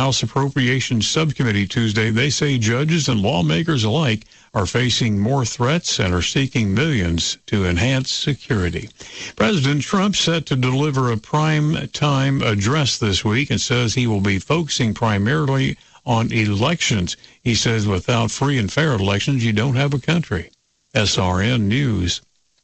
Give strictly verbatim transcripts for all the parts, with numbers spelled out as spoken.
House Appropriations Subcommittee Tuesday. They say judges and lawmakers alike are facing more threats and are seeking millions to enhance security. President Trump set to deliver a prime time address this week and says he will be focusing primarily on elections. He says without free and fair elections, you don't have a country. S R N News.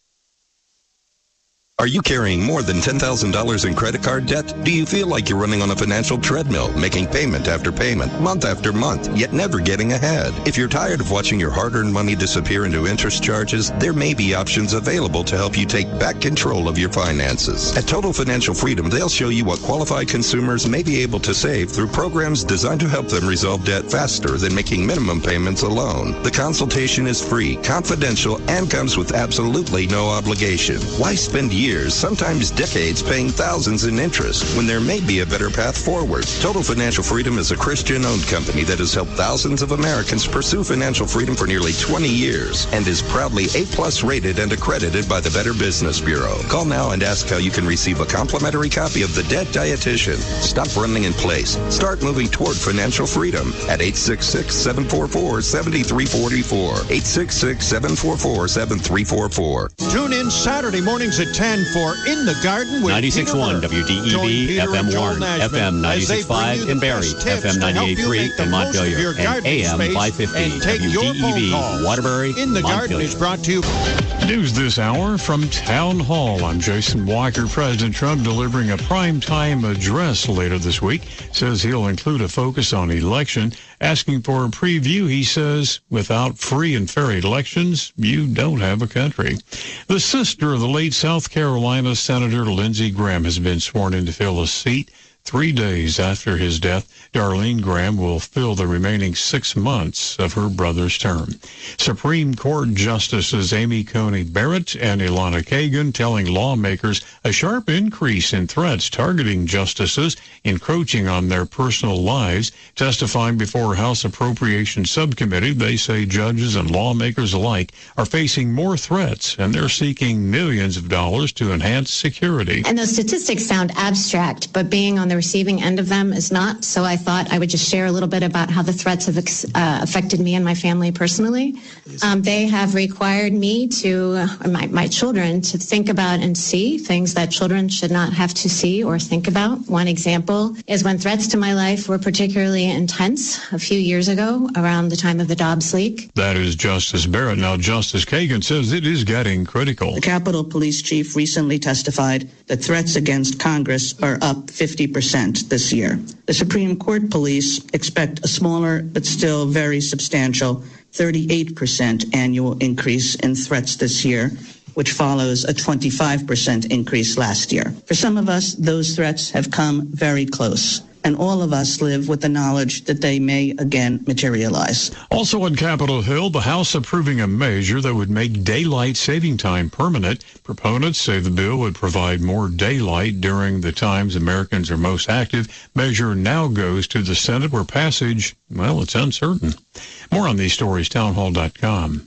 Are you carrying more than ten thousand dollars in credit card debt? Do you feel like you're running on a financial treadmill, making payment after payment, month after month, yet never getting ahead? If you're tired of watching your hard-earned money disappear into interest charges, there may be options available to help you take back control of your finances. At Total Financial Freedom, they'll show you what qualified consumers may be able to save through programs designed to help them resolve debt faster than making minimum payments alone. The consultation is free, confidential, and comes with absolutely no obligation. Why spend years Years, sometimes decades, paying thousands in interest when there may be a better path forward? Total Financial Freedom is a Christian-owned company that has helped thousands of Americans pursue financial freedom for nearly twenty years and is proudly A-plus rated and accredited by the Better Business Bureau. Call now and ask how you can receive a complimentary copy of The Debt Dietitian. Stop running in place. Start moving toward financial freedom at eight six six, seven four four, seven three four four. eight six six, seven four four, seven three four four. Tune in Saturday mornings at ten for In the Garden with ninety-six point one W D E B, F M Warren, F M ninety-six point five in Barrie, F M ninety-eight point three in Montpelier, and A M five fifty W D E B, Waterbury, In the Garden Montpelier. is brought to you. News this hour from Town Hall. I'm Jason Walker. President Trump delivering a primetime address later this week. Says he'll include a focus on election. Asking for a preview, he says, without free and fair elections, you don't have a country. The sister of the late South Carolina Senator Lindsey Graham has been sworn in to fill a seat. Three days after his death, Darlene Graham will fill the remaining six months of her brother's term. Supreme Court Justices Amy Coney Barrett and Ilana Kagan telling lawmakers a sharp increase in threats targeting justices encroaching on their personal lives. Testifying before House Appropriations Subcommittee, they say judges and lawmakers alike are facing more threats, and they're seeking millions of dollars to enhance security. And those statistics sound abstract, but being on the receiving end of them is not. So I thought I would just share a little bit about how the threats have uh, affected me and my family personally. Um, they have required me to, uh, my, my children, to think about and see things that children should not have to see or think about. One example is when threats to my life were particularly intense a few years ago around the time of the Dobbs leak. That is Justice Barrett. Now, Justice Kagan says it is getting critical. The Capitol Police Chief recently testified that threats against Congress are up fifty percent this year. The Supreme Court police expect a smaller but still very substantial thirty-eight percent annual increase in threats this year, which follows a twenty-five percent increase last year. For some of us, those threats have come very close, and all of us live with the knowledge that they may again materialize. Also on Capitol Hill, the House approving a measure that would make daylight saving time permanent. Proponents say the bill would provide more daylight during the times Americans are most active. Measure now goes to the Senate, where passage, well, it's uncertain. More on these stories, townhall dot com.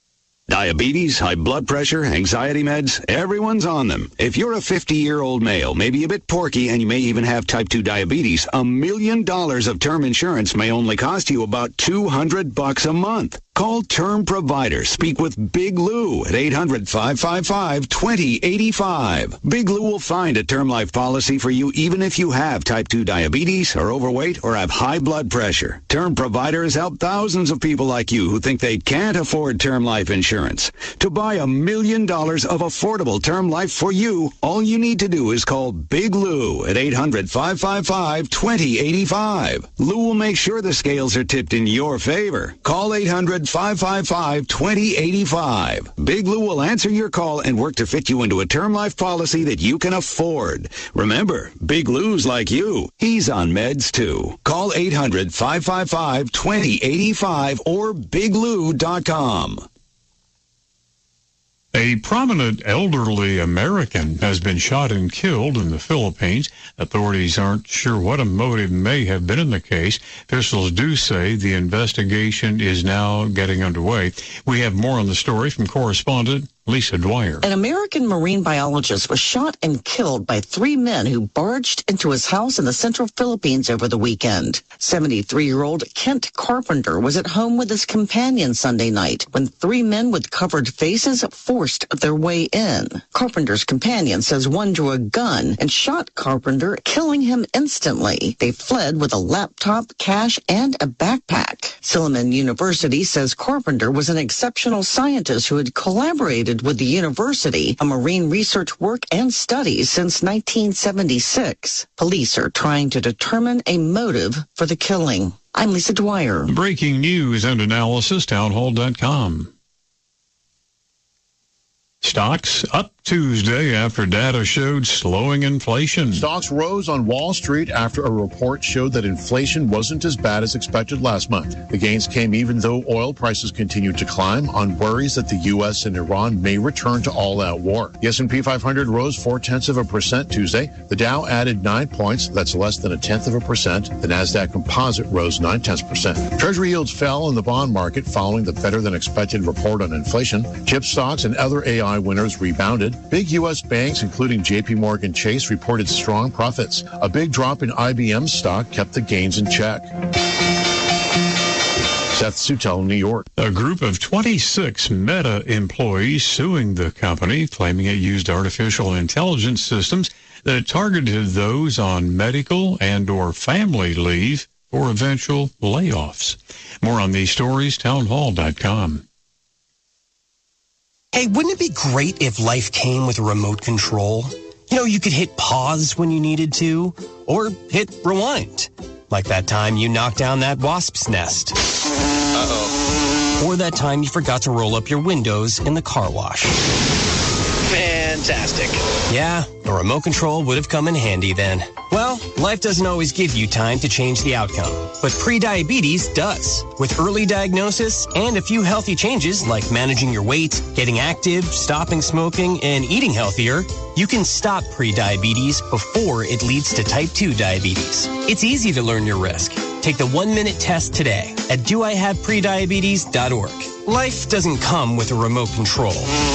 Diabetes, high blood pressure, anxiety meds, everyone's on them. If you're a fifty-year-old male, maybe a bit porky, and you may even have type two diabetes, a million dollars of term insurance may only cost you about two hundred bucks a month. Call Term Provider. Speak with Big Lou at eight hundred, five five five, two zero eight five. Big Lou will find a term life policy for you even if you have type two diabetes, are overweight, or have high blood pressure. Term Provider has helped thousands of people like you who think they can't afford term life insurance. To buy a million dollars of affordable term life for you, all you need to do is call Big Lou at eight hundred, five five five, two zero eight five. Lou will make sure the scales are tipped in your favor. Call eight hundred, five five five, two zero eight five. Big Lou will answer your call and work to fit you into a term life policy that you can afford. Remember, Big Lou's like you. He's on meds too. Call eight hundred, five five five, two zero eight five or big lou dot com. A prominent elderly American has been shot and killed in the Philippines. Authorities aren't sure what a motive may have been in the case. Officials do say the investigation is now getting underway. We have more on the story from correspondent Lisa Dwyer. An American marine biologist was shot and killed by three men who barged into his house in the central Philippines over the weekend. seventy-three-year-old Kent Carpenter was at home with his companion Sunday night when three men with covered faces forced their way in. Carpenter's companion says one drew a gun and shot Carpenter, killing him instantly. They fled with a laptop, cash, and a backpack. Silliman University says Carpenter was an exceptional scientist who had collaborated with the university on marine research work and studies since nineteen seventy-six. Police are trying to determine a motive for the killing. I'm Lisa Dwyer. Breaking news and analysis, townhall dot com. Stocks up Tuesday after data showed slowing inflation. Stocks rose on Wall Street after a report showed that inflation wasn't as bad as expected last month. The gains came even though oil prices continued to climb on worries that the U S and Iran may return to all-out war. The S and P five hundred rose four-tenths of a percent Tuesday. The Dow added nine points. That's less than a tenth of a percent. The NASDAQ Composite rose nine-tenths percent. Treasury yields fell in the bond market following the better-than-expected report on inflation. Chip stocks and other A I winners rebounded. Big U S banks, including J P Morgan Chase, reported strong profits. A big drop in I B M stock kept the gains in check. Seth Sutel, New York. A group of twenty-six Meta employees suing the company, claiming it used artificial intelligence systems that targeted those on medical and or family leave for eventual layoffs. More on these stories, townhall dot com. Hey, wouldn't it be great if life came with a remote control? You know, you could hit pause when you needed to, or hit rewind. Like that time you knocked down that wasp's nest. Uh-oh. Or that time you forgot to roll up your windows in the car wash. Fantastic. Yeah, a remote control would have come in handy then. Well, life doesn't always give you time to change the outcome, but prediabetes does. With early diagnosis and a few healthy changes like managing your weight, getting active, stopping smoking, and eating healthier, you can stop prediabetes before it leads to type two diabetes. It's easy to learn your risk. Take the one-minute test today at do I have prediabetes dot org. Life doesn't come with a remote control.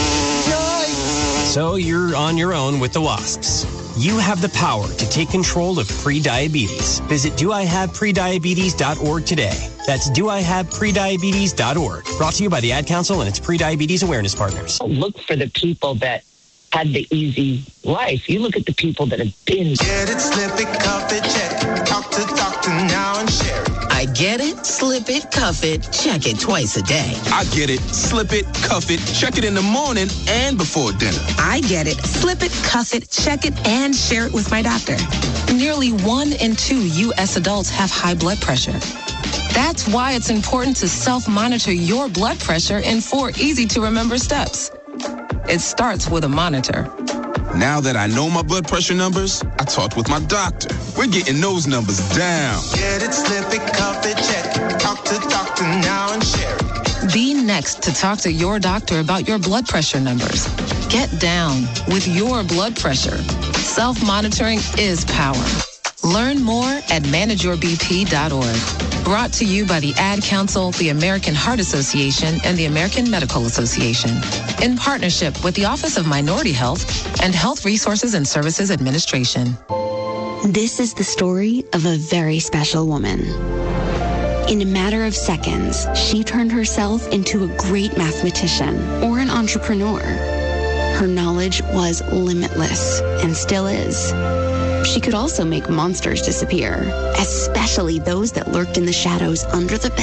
So you're on your own with the wasps. You have the power to take control of prediabetes. Visit do I have prediabetes dot org today. That's do I have prediabetes dot org. Brought to you by the Ad Council and its Prediabetes Awareness Partners. Look for the people that had the easy life. You look at the people that have been. Get it, slip it, cuff it, check it. Talk to doctor now and share it. I get it, slip it, cuff it, check it twice a day. I get it, slip it, cuff it, check it in the morning and before dinner. I get it, slip it, cuff it, check it, and share it with my doctor. Nearly one in two U S adults have high blood pressure. That's why it's important to self-monitor your blood pressure in four easy-to-remember steps. It starts with a monitor. Now that I know my blood pressure numbers, I talked with my doctor. We're getting those numbers down. Get it, slip it, cuff it, check it. Talk to doctor now and share it. Be next to talk to your doctor about your blood pressure numbers. Get down with your blood pressure. Self-monitoring is power. Learn more at manage your B P dot org. Brought to you by the Ad Council, the American Heart Association, and the American Medical Association. In partnership with the Office of Minority Health and Health Resources and Services Administration. This is the story of a very special woman. In a matter of seconds, she turned herself into a great mathematician or an entrepreneur. Her knowledge was limitless and still is. She could also make monsters disappear, especially those that lurked in the shadows under the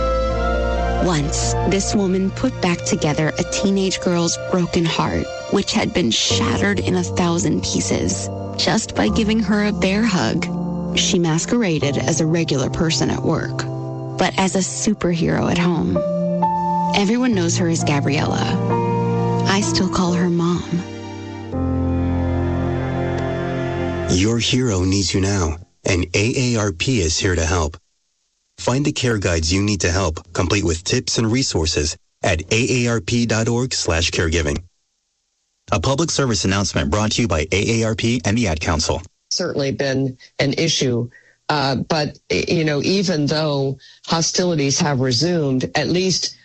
bed. Once, this woman put back together a teenage girl's broken heart, which had been shattered in a thousand pieces, just by giving her a bear hug. She masqueraded as a regular person at work, but as a superhero at home. Everyone knows her as Gabriella. I still call her Mom. Your hero needs you now, and A A R P is here to help. Find the care guides you need to help, complete with tips and resources at A A R P dot org slash caregiving. A public service announcement brought to you by A A R P and the Ad Council. Certainly been an issue, uh, but, you know, even though hostilities have resumed, at least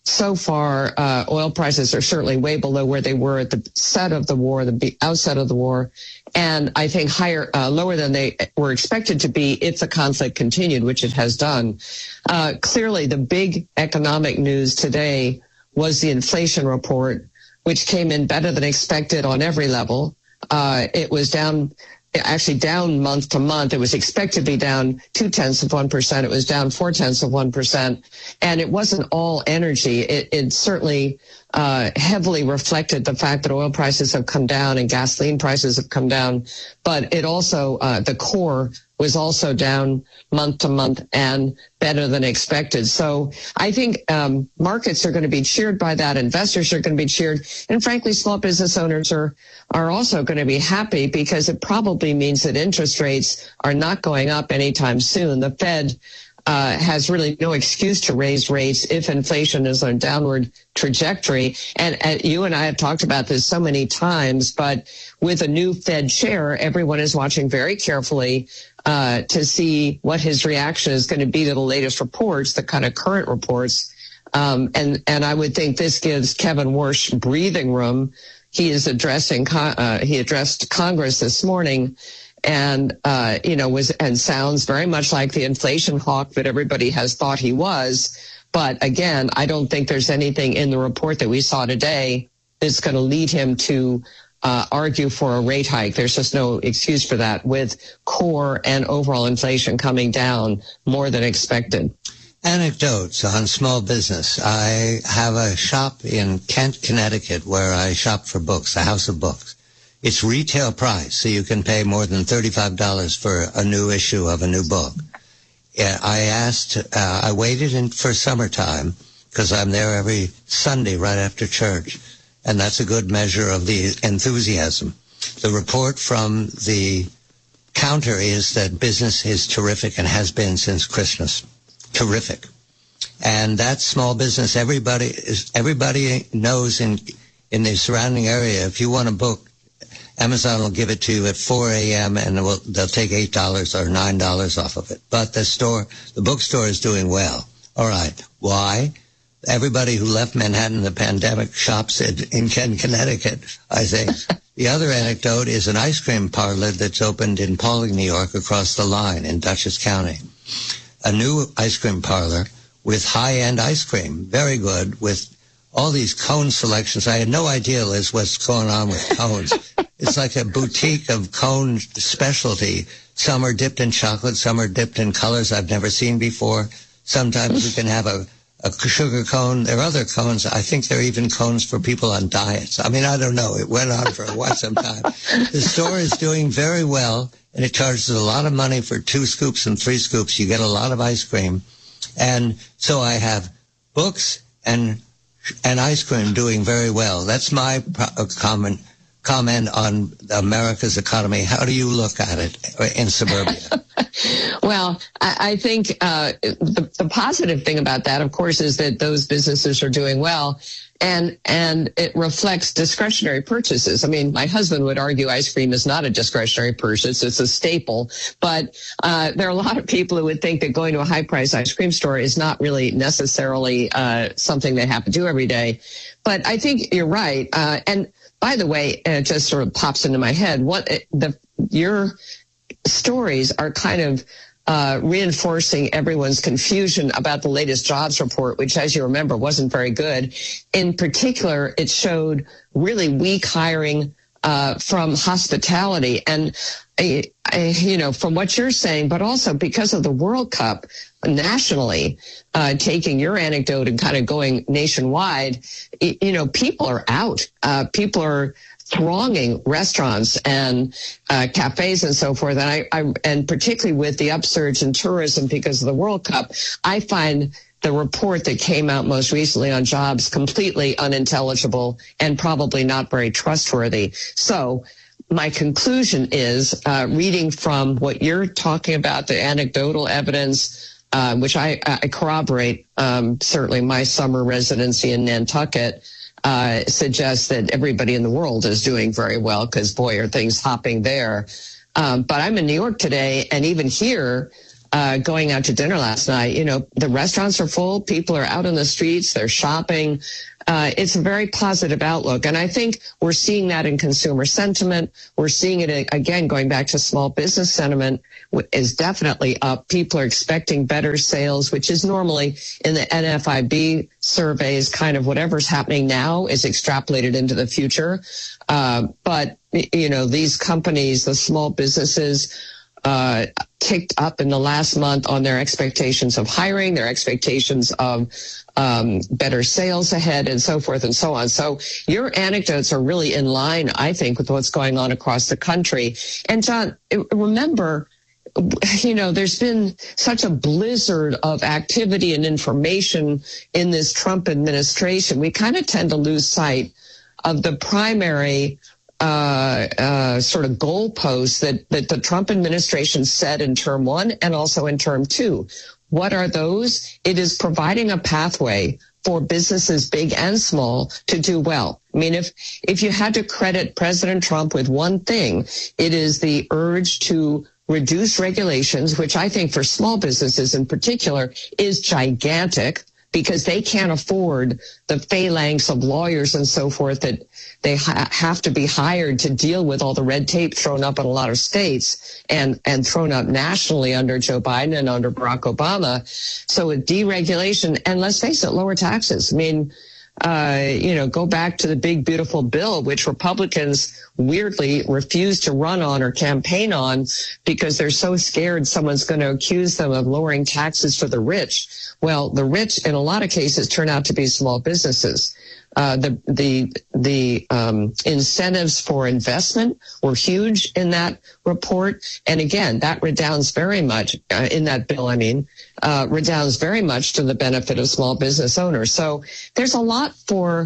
so far, uh, oil prices are certainly way below where they were at the set of the war, the outset of the war, and I think higher, uh, lower than they were expected to be if the conflict continued, which it has done. Uh, clearly, the big economic news today was the inflation report, which came in better than expected on every level. Uh, it was down, actually down month to month. It was expected to be down two tenths of one percent. It was down four tenths of one percent. And it wasn't all energy. It, it certainly uh, heavily reflected the fact that oil prices have come down and gasoline prices have come down. But it also, uh, the core was also down month to month and better than expected. So I think um, markets are going to be cheered by that. Investors are going to be cheered. And frankly, small business owners are, are also going to be happy because it probably means that interest rates are not going up anytime soon. The Fed uh, has really no excuse to raise rates if inflation is on a downward trajectory. And, and you and I have talked about this so many times, but with a new Fed chair, everyone is watching very carefully uh, to see what his reaction is going to be to the latest reports, the kind of current reports. Um, and, and I would think this gives Kevin Warsh breathing room. He is addressing, uh, he addressed Congress this morning and, uh, you know, was, and sounds very much like the inflation hawk that everybody has thought he was. But again, I don't think there's anything in the report that we saw today that's going to lead him to uh, argue for a rate hike. There's just no excuse for that with core and overall inflation coming down more than expected. Anecdotes on small business. I have a shop in Kent, Connecticut, where I shop for books, a house of books. It's retail price, so you can pay more than thirty-five dollars for a new issue of a new book. Yeah, I asked, uh, I waited in for summertime because I'm there every Sunday right after church, and that's a good measure of the enthusiasm. The report from the counter is that business is terrific and has been since Christmas. Terrific. And that's small business. Everybody is, everybody knows in, in the surrounding area, if you want a book, Amazon will give it to you at four a.m. and will, they'll take eight dollars or nine dollars off of it. But the store, the bookstore is doing well. All right. Why? Everybody who left Manhattan in the pandemic shops in, in Kent, Connecticut, I think. The other anecdote is an ice cream parlor that's opened in Paulding, New York, across the line in Dutchess County. A new ice cream parlor with high-end ice cream, very good, with all these cone selections. I had no idea, Liz, what's going on with cones. It's like a boutique of cone specialty. Some are dipped in chocolate, some are dipped in colors I've never seen before. Sometimes you can have a, a sugar cone. There are other cones. I think there are even cones for people on diets. I mean, I don't know. It went on for quite some time. The store is doing very well, and it charges a lot of money for two scoops and three scoops. You get a lot of ice cream. And so I have books and and ice cream doing very well. That's my pro- comment, comment on America's economy. How do you look at it in suburbia? Well, I, I think uh, the, the positive thing about that, of course, is that those businesses are doing well. And and it reflects discretionary purchases. I mean, my husband would argue ice cream is not a discretionary purchase. It's a staple. But uh, there are a lot of people who would think that going to a high-priced ice cream store is not really necessarily uh, something they have to do every day. But I think you're right. Uh, and by the way, it just sort of pops into my head. What the your stories are kind of Uh, reinforcing everyone's confusion about the latest jobs report, which, as you remember, wasn't very good. In particular, it showed really weak hiring uh, from hospitality. And, I, I, you know, from what you're saying, but also because of the World Cup nationally, uh, taking your anecdote and kind of going nationwide, you know, people are out. Uh, people are thronging restaurants and uh, cafes and so forth. And I, I, and particularly with the upsurge in tourism because of the World Cup, I find the report that came out most recently on jobs completely unintelligible and probably not very trustworthy. So my conclusion is, uh, reading from what you're talking about, the anecdotal evidence, uh, which I, I corroborate, um, certainly my summer residency in Nantucket, Uh, suggests that everybody in the world is doing very well because, boy, are things hopping there. Um, but I'm in New York today, and even here, uh, going out to dinner last night. You know, the restaurants are full. People are out on the streets. They're shopping. Uh, it's a very positive outlook. And I think we're seeing that in consumer sentiment. We're seeing it again, going back to small business sentiment is definitely up. People are expecting better sales, which is normally in the N F I B surveys, kind of whatever's happening now is extrapolated into the future. Uh, but, you know, these companies, the small businesses, uh, ticked up in the last month on their expectations of hiring, their expectations of um, better sales ahead, and so forth and so on. So your anecdotes are really in line, I think, with what's going on across the country. And John, remember, you know, there's been such a blizzard of activity and information in this Trump administration. We kind of tend to lose sight of the primary Uh, uh, sort of goalposts that, that the Trump administration set in term one and also in term two. What are those? It is providing a pathway for businesses big and small to do well. I mean, if, if you had to credit President Trump with one thing, it is the urge to reduce regulations, which I think for small businesses in particular is gigantic, because they can't afford the phalanx of lawyers and so forth that they ha- have to be hired to deal with all the red tape thrown up in a lot of states and, and thrown up nationally under Joe Biden and under Barack Obama. So with deregulation, and let's face it, lower taxes. I mean, uh, you know, go back to the big, beautiful bill, which Republicans weirdly refuse to run on or campaign on because they're so scared someone's going to accuse them of lowering taxes for the rich. Well, the rich, in a lot of cases, turn out to be small businesses. Uh, the the the um, incentives for investment were huge in that report, and again, that redounds very much uh, in that bill. I mean, uh, redounds very much to the benefit of small business owners. So there's a lot for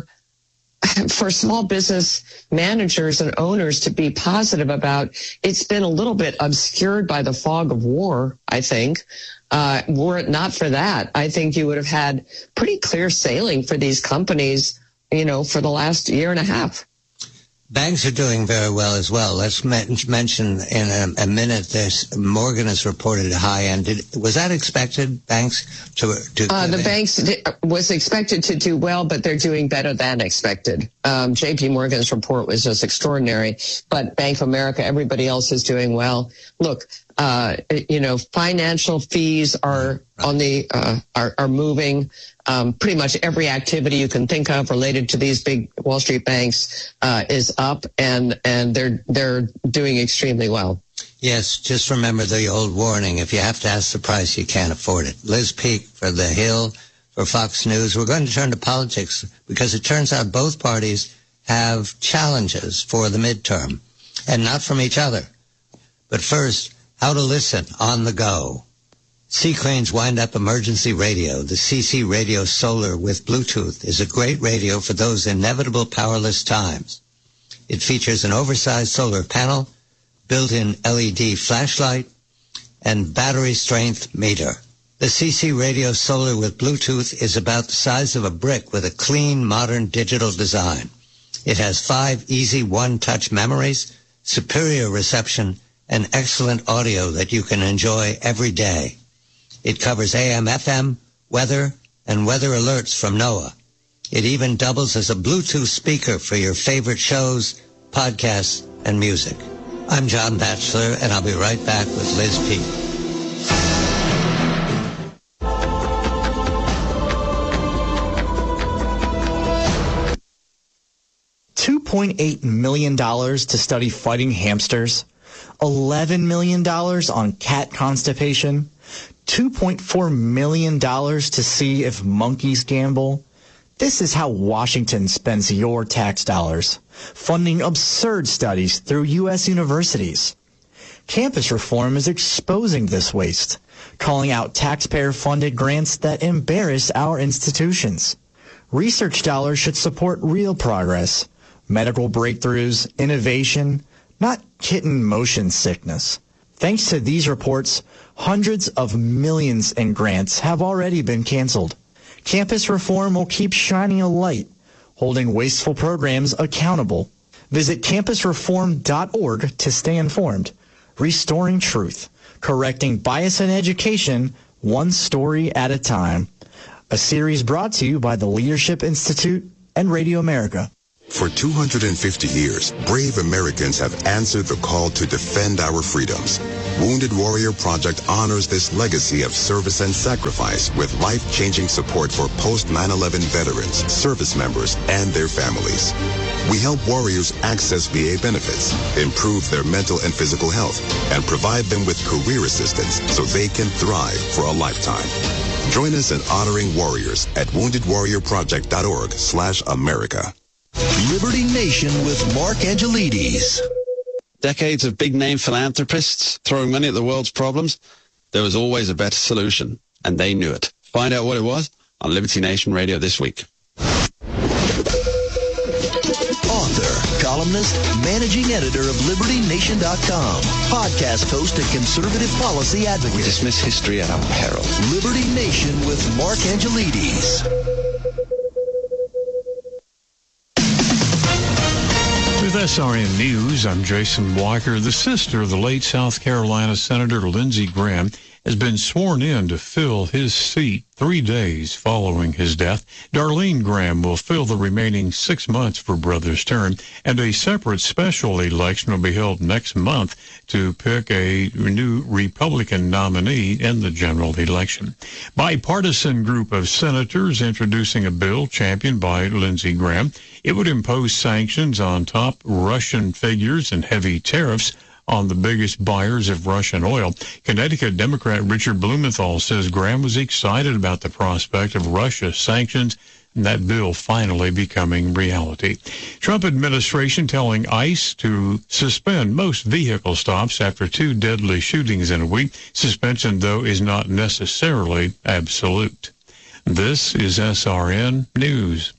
for small business managers and owners to be positive about. It's been a little bit obscured by the fog of war, I think. Uh, were it not for that, I think you would have had pretty clear sailing for these companies, you know, for the last year and a half. Banks are doing very well as well. Let's mention in a, a minute this. Morgan has reported a high end. Did, was that expected, banks? to, to uh, The banks did, was expected to do well, but they're doing better than expected. Um, J P Morgan's report was just extraordinary, but Bank of America, everybody else is doing well. Look, uh, you know, financial fees are on the, uh, are, are moving. Um, pretty much every activity you can think of related to these big Wall Street banks uh, is up, and and they're they're doing extremely well. Yes, just remember the old warning: if you have to ask the price, you can't afford it. Liz Peek for The Hill, for Fox News. We're going to turn to politics because it turns out both parties have challenges for the midterm, and not from each other. But first, how to listen on the go. C-Crane's Wind-Up Emergency Radio, the C C Radio Solar with Bluetooth, is a great radio for those inevitable powerless times. It features an oversized solar panel, built-in L E D flashlight, and battery strength meter. The C C Radio Solar with Bluetooth is about the size of a brick with a clean, modern digital design. It has five easy one-touch memories, superior reception, and excellent audio that you can enjoy every day. It covers A M, F M, weather, and weather alerts from NOAA. It even doubles as a Bluetooth speaker for your favorite shows, podcasts, and music. I'm John Batchelor, and I'll be right back with Liz Peek. two point eight million dollars to study fighting hamsters, eleven million dollars on cat constipation, two point four million dollars to see if monkeys gamble. This is how Washington spends your tax dollars, funding absurd studies through U S universities. Campus reform is exposing this waste, calling out taxpayer-funded grants that embarrass our institutions. Research dollars should support real progress, medical breakthroughs, innovation, not kitten motion sickness. Thanks to these reports, hundreds of millions in grants have already been canceled. Campus reform will keep shining a light, holding wasteful programs accountable. Visit campus reform dot org to stay informed. Restoring truth. correcting bias in education, one story at a time. A series brought to you by the Leadership Institute and Radio America. For two hundred fifty years, brave Americans have answered the call to defend our freedoms. Wounded Warrior Project honors this legacy of service and sacrifice with life-changing support for post nine eleven veterans, service members, and their families. We help warriors access V A benefits, improve their mental and physical health, and provide them with career assistance so they can thrive for a lifetime. Join us in honoring warriors at wounded warrior project dot org slash America. Liberty Nation with Mark Angelides. Decades of big-name philanthropists throwing money at the world's problems, there was always a better solution, and they knew it. Find out what it was on Liberty Nation Radio this week. Author, columnist, managing editor of Liberty Nation dot com, podcast host and conservative policy advocate. We dismiss history at our peril. Liberty Nation with Mark Angelides. With S R N News, I'm Jason Walker. The sister of the late South Carolina Senator Lindsey Graham has been sworn in to fill his seat three days following his death. Darlene Graham will fill the remaining six months for brother's term, and a separate special election will be held next month to pick a new Republican nominee in the general election. Bipartisan group of senators introducing a bill championed by Lindsey Graham. It would impose sanctions on top Russian figures and heavy tariffs on the biggest buyers of Russian oil. Connecticut Democrat Richard Blumenthal says Graham was excited about the prospect of Russia sanctions and that bill finally becoming reality. Trump administration telling ICE to suspend most vehicle stops after two deadly shootings in a week. Suspension, though, is not necessarily absolute. This is S R N News.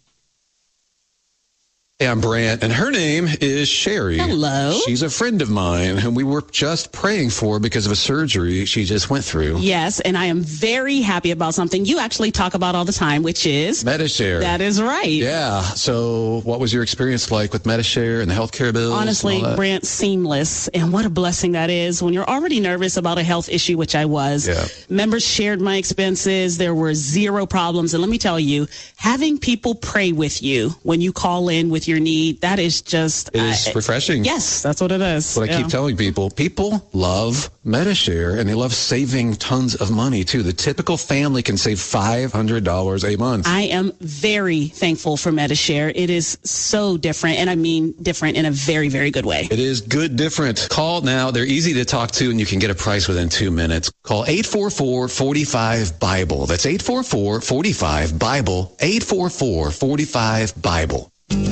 Hey, I'm Brant, and her name is Sherry. Hello. She's a friend of mine whom we were just praying for because of a surgery she just went through. Yes, and I am very happy about something you actually talk about all the time, which is Medi-Share. That is right. Yeah. So what was your experience like with Medi-Share and the healthcare bills? Honestly, Brant, seamless. And what a blessing that is when you're already nervous about a health issue, which I was. Yeah. Members shared my expenses. There were zero problems. And let me tell you, having people pray with you when you call in with your need, that is just it is uh, refreshing. Yes, that's what it is. What yeah. I keep telling people, people love Medi-Share and they love saving tons of money too. The typical family can save five hundred dollars a month. I am very thankful for Medi-Share. It is so different, and I mean different in a very, very good way. It is good different. Call now. They're easy to talk to and you can get a price within two minutes. Call eight four four, four five, BIBLE. That's eight four four, four five, BIBLE. eight four four, four five, BIBLE.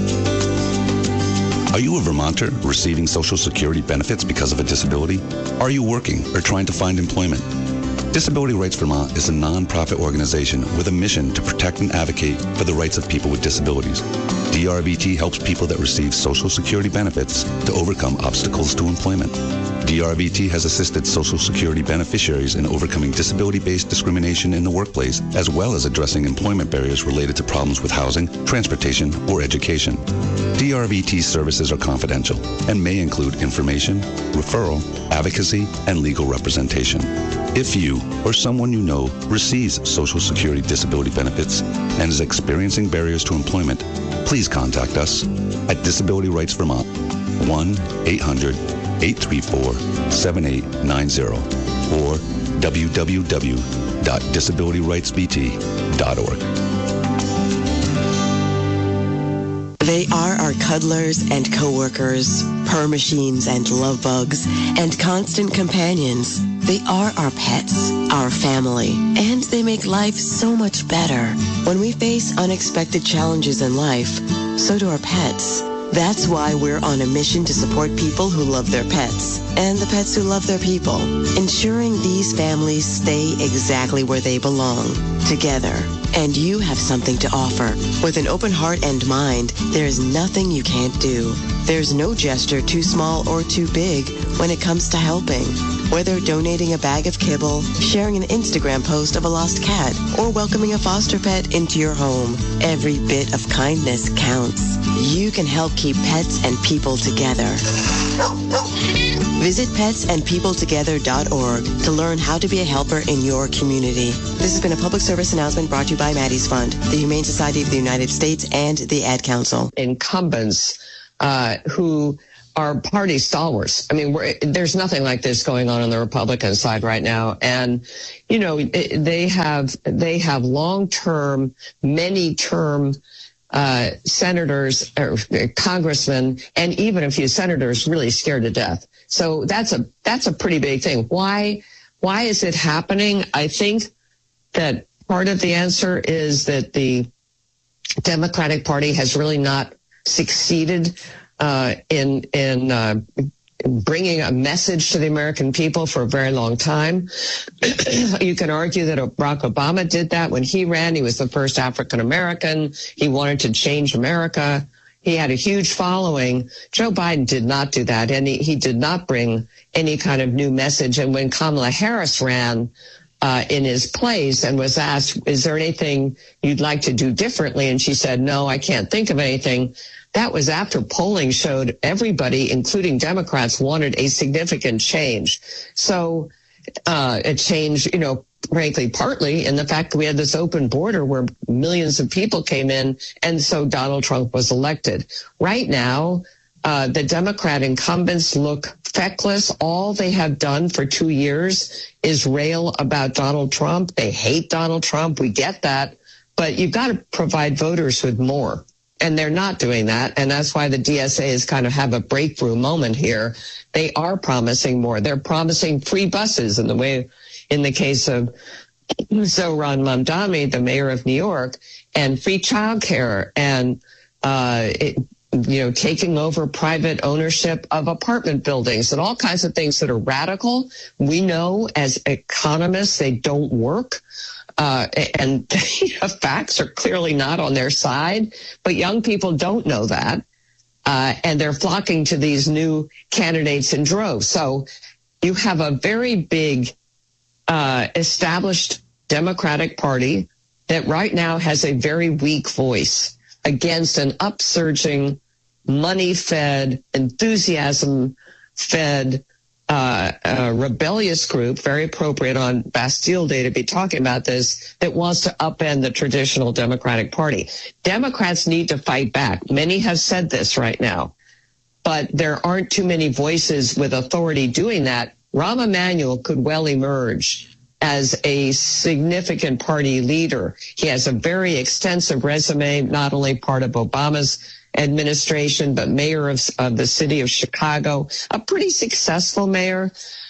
Are you a Vermonter receiving Social Security benefits because of a disability? Are you working or trying to find employment? Disability Rights Vermont is a non-profit organization with a mission to protect and advocate for the rights of people with disabilities. D R V T helps people that receive Social Security benefits to overcome obstacles to employment. D R V T has assisted Social Security beneficiaries in overcoming disability-based discrimination in the workplace, as well as addressing employment barriers related to problems with housing, transportation, or education. D R V T services are confidential and may include information, referral, advocacy, and legal representation. If you or someone you know receives Social Security disability benefits and is experiencing barriers to employment, please contact us at Disability Rights Vermont, one eight hundred, eight three four, seven eight nine zero or w w w dot disability rights v t dot org. They are our cuddlers and coworkers, purr machines and love bugs, and constant companions. They are our pets, our family, and they make life so much better. When we face unexpected challenges in life, so do our pets. That's why we're on a mission to support people who love their pets and the pets who love their people, ensuring these families stay exactly where they belong, together. And you have something to offer. With an open heart and mind, there is nothing you can't do. There's no gesture too small or too big when it comes to helping. Whether donating a bag of kibble, sharing an Instagram post of a lost cat, or welcoming a foster pet into your home, every bit of kindness counts. You can help keep pets and people together. Visit pets and people together dot org to learn how to be a helper in your community. This has been a public service announcement brought to you by Maddie's Fund, the Humane Society of the United States, and the Ad Council. Incumbents uh, who are party stalwarts. I mean, we're, there's nothing like this going on on the Republican side right now. And, you know, they have, they have long-term, many-term uh, senators, or congressmen, and even a few senators really scared to death. So that's a, that's a pretty big thing. Why, why is it happening? I think that part of the answer is that the Democratic Party has really not succeeded Uh, in in uh, bringing a message to the American people for a very long time. You can argue that Barack Obama did that when he ran. He was the first African American. He wanted to change America. He had a huge following. Joe Biden did not do that, and he, he did not bring any kind of new message. And when Kamala Harris ran uh, in his place and was asked, is there anything you'd like to do differently? And she said, no, I can't think of anything. That was after polling showed everybody, including Democrats, wanted a significant change. So uh, a change, you know, frankly, partly in the fact that we had this open border where millions of people came in, and so Donald Trump was elected. Right now, uh, the Democrat incumbents look feckless. All they have done for two years is rail about Donald Trump. They hate Donald Trump. We get that. But you've got to provide voters with more. And they're not doing that. And that's why the D S A is kind of have a breakthrough moment here. They are promising more. They're promising free buses in the way, in the case of Zohran Mamdani, the mayor of New York, and free childcare and, uh, it, you know, taking over private ownership of apartment buildings and all kinds of things that are radical. We know as economists, they don't work. Uh, and you know, facts are clearly not on their side, but young people don't know that. Uh, and they're flocking to these new candidates in droves. So you have a very big, uh, established Democratic Party that right now has a very weak voice against an upsurging, money-fed, enthusiasm-fed, Uh, a rebellious group, very appropriate on Bastille Day to be talking about this, that wants to upend the traditional Democratic Party. Democrats need to fight back. Many have said this right now, but there aren't too many voices with authority doing that. Rahm Emanuel could well emerge as a significant party leader. He has a very extensive resume, not only part of Obama's administration, but mayor of, of the city of Chicago, a pretty successful mayor.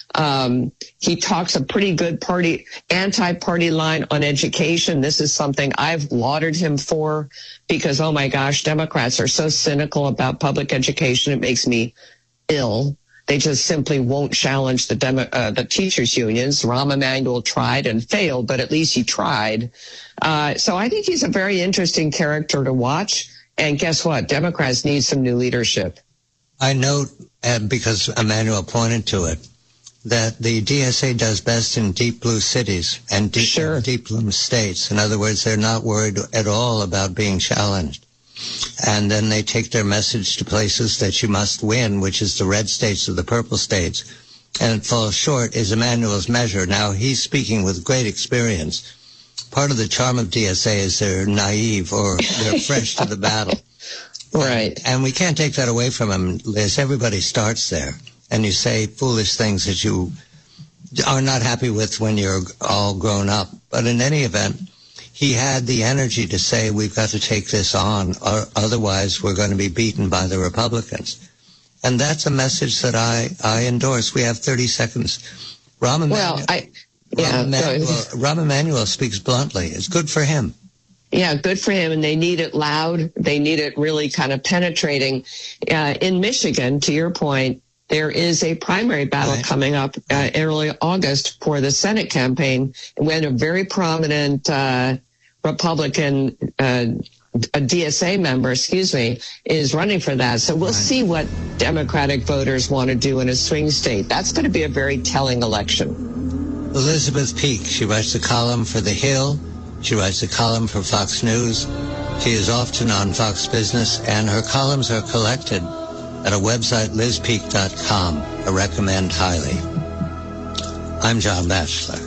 Um, he talks a pretty good party, anti-party line on education. This is something I've lauded him for because, oh my gosh, Democrats are so cynical about public education. It makes me ill. They just simply won't challenge the Demo, uh, the teachers unions. Rahm Emanuel tried and failed, but at least he tried. Uh, so I think he's a very interesting character to watch. And guess what? Democrats need some new leadership. I note, and because Emmanuel pointed to it, that the D S A does best in deep blue cities and deep, sure. deep blue states. In other words, they're not worried at all about being challenged. And then they take their message to places that you must win, which is the red states or the purple states. And it falls short is Emmanuel's measure. Now, he's speaking with great experience. Part of the charm of D S A is they're naive or they're fresh to the battle. Right. And, and we can't take that away from him, Liz. Everybody starts there. And you say foolish things that you are not happy with when you're all grown up. But in any event, he had the energy to say, we've got to take this on, or otherwise we're going to be beaten by the Republicans. And that's a message that I, I endorse. We have thirty seconds. Rahm Emanuel, well, I, yeah, Rahm Emanuel, Rahm Emanuel speaks bluntly. It's good for him. Yeah, good for him. And they need it loud. They need it really kind of penetrating. Uh, in Michigan, to your point, there is a primary battle right. coming up uh, early August for the Senate campaign, when a very prominent uh, Republican uh, a D S A member, excuse me, is running for that. So we'll right. see what Democratic voters want to do in a swing state. That's going to be a very telling election. Elizabeth Peak, she writes a column for The Hill. She writes a column for Fox News. She is often on Fox Business, and her columns are collected at a website liz peek dot com. I recommend highly. I'm John Batchelor.